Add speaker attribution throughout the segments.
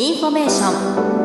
Speaker 1: インフォメーショ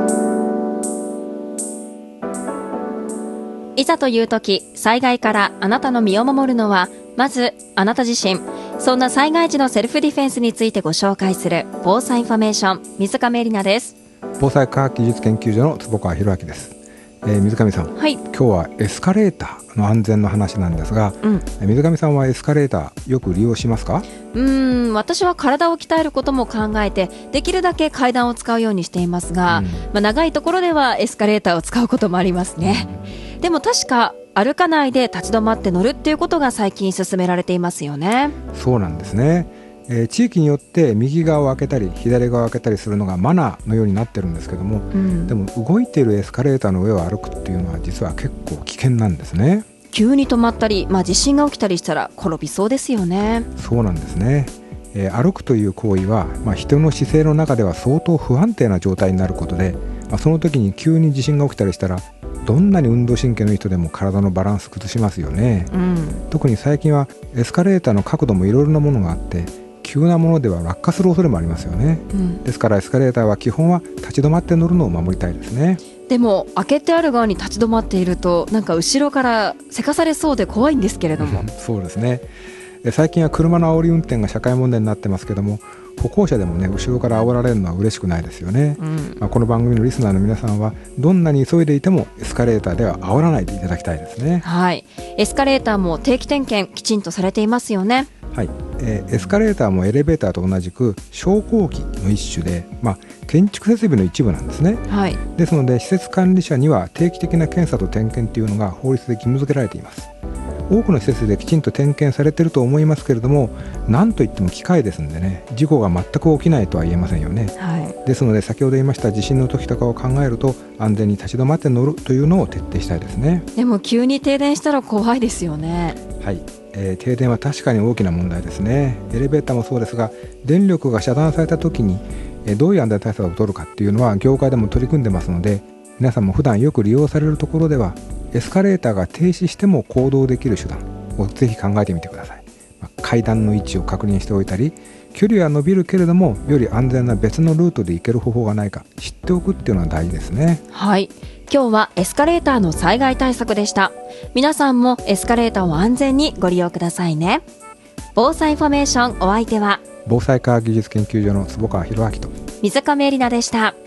Speaker 1: ン。いざという時、災害からあなたの身を守るのはまずあなた自身。そんな災害時のセルフディフェンスについてご紹介する防災インフォメーション、水上絵里奈です。
Speaker 2: 防災科学技術研究所の坪川博明です。水上さん、
Speaker 1: はい、
Speaker 2: 今日はエスカレーターの安全の話なんですが、水上さんはエスカレーターよく利用しますか？
Speaker 1: 私は体を鍛えることも考えてできるだけ階段を使うようにしていますが、長いところではエスカレーターを使うこともありますね。でも確か歩かないで立ち止まって乗るっていうことが最近進められていますよね。
Speaker 2: そうなんですね。地域によって右側を開けたり左側を開けたりするのがマナーのようになってるんですけども、でも動いているエスカレーターの上を歩くっていうのは実は結構危険なんですね。
Speaker 1: 急に止まったり、地震が起きたりしたら転びそうですよね。
Speaker 2: そうなんですね。歩くという行為は、人の姿勢の中では相当不安定な状態になることで、その時に急に地震が起きたりしたらどんなに運動神経のいい人でも体のバランス崩しますよね。特に最近はエスカレーターの角度もいろいろなものがあって急なものでは落下する恐れもありますよね。ですからエスカレーターは基本は立ち止まって乗るのを守りたいですね。
Speaker 1: でも開けてある側に立ち止まっているとなんか後ろからせかされそうで怖いんですけれども
Speaker 2: そうですね。最近は車の煽り運転が社会問題になってますけども、歩行者でもね後ろから煽られるのは嬉しくないですよね。この番組のリスナーの皆さんはどんなに急いでいてもエスカレーターでは煽らないでいただきたいですね。
Speaker 1: はい、エスカレーターも定期点検きちんとされていますよね。
Speaker 2: はい、エスカレーターもエレベーターと同じく昇降機の一種で、建築設備の一部なんですね。ですので施設管理者には定期的な検査と点検というのが法律で義務付けられています。多くの施設できちんと点検されていると思いますけれども、何といっても機械ですのでね、事故が全く起きないとは言えませんよね。ですので先ほど言いました地震の時とかを考えると安全に立ち止まって乗るというのを徹底したいですね。
Speaker 1: でも急に停電したら怖いですよね。
Speaker 2: はい、停電は確かに大きな問題ですね。エレベーターもそうですが、電力が遮断された時にどういう安全対策を取るかっていうのは業界でも取り組んでますので、皆さんも普段よく利用されるところではエスカレーターが停止しても行動できる手段をぜひ考えてみてください。階段の位置を確認しておいたり、距離は伸びるけれどもより安全な別のルートで行ける方法がないか知っておくっていうのは大事ですね。
Speaker 1: はい、今日はエスカレーターの災害対策でした。皆さんもエスカレーターを安全にご利用くださいね。防災インフォメーション、お相手は
Speaker 2: 防災科学技術研究所の坪川博明と
Speaker 1: 水上絵里奈でした。